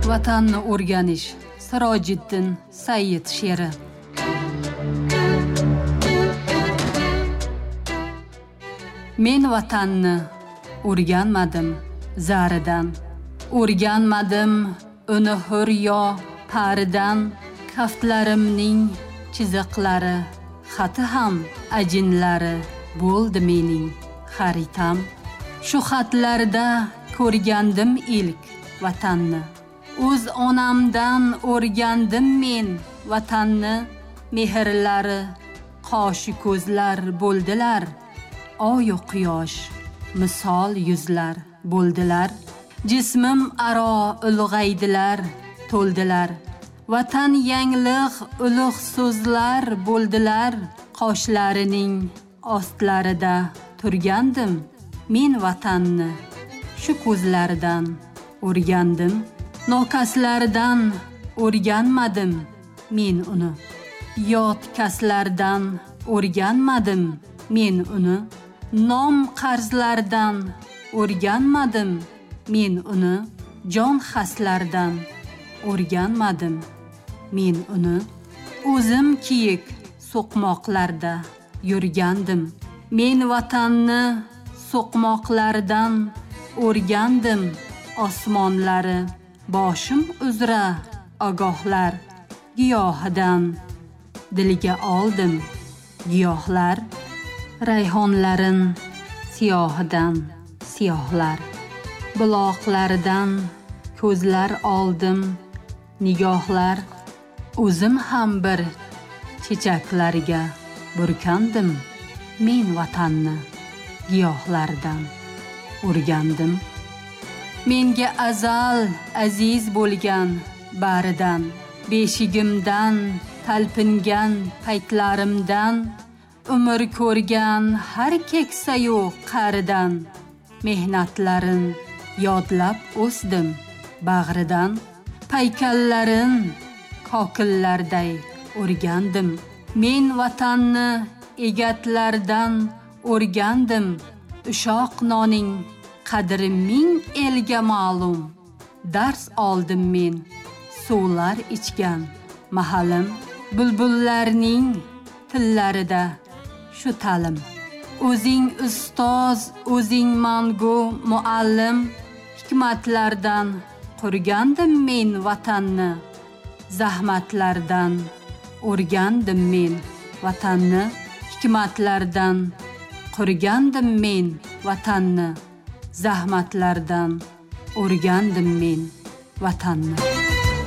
Vatanni o'rganish. Sirojiddin Sayyid she'ri. Men vatanni o'rganmadim zaridan. O'rganmadim uni hur yo paridan. Kaftlarimning chiziqlari, xati ham ajinlari bo'ldi mening xaritam. Shu xatlarda ko'rgandim ilk vatanni. O'z onamdan o'rgandim men vatanni. Mehrlari qoshi ko'zlar bo'ldilar. Oyu quyosh misol yuzlar bo'ldilar. Jismim aro ulg'aydilar, to'ldilar. Vatan yangliq ulug' so'zlar bo'ldilar. Qoshlarining ostlarida turgandim men vatanni. Shu ko'zlaridan o'rgandim. Nokaslaridan o'rganmadim men uni. Yot kaslardan o'rganmadim men uni. Nom qarzlardan o'rganmadim men uni. Jon xaslardan o'rganmadim men uni. O'zim kiyik so'qmoqlarda yurgandim. Men vatanni so'qmoqlardan o'rgandim. Osmonlari boshim uzra ogohlar. Giyohidan dilga oldim giyohlar. Rayhonlarin siyohidan siyohlar. Buloqlaridan ko'zlar oldim nigohlar. O'zim ham bir chechaklarga burkandim. Men vatanni giyohlardan o'rgandim. Menga azal aziz bo'lgan baridan. Beshigimdan talpingan paytlarimdan. Umr ko'rgan har keksayu qaridan. Mehnatlarin yodlab o'sdim bag'ridan. Paykallarin kokillarday o'rgandim. Men vatanni egatlardan o'rgandim. Ushoq noning qadri ming elga ma'lum. Dars oldim men suvlar ichgan mahalim. Bulbullarning tillarida shu ta'lim. O'zing ustoz, o'zing mangu muallim. Hikmatlardan qurgandim men vatanni. Zahmatlardan o'rgandim men vatanni. Hikmatlardan qurgandim men vatanni. Zahmatlardan o'rgandim men vatanni.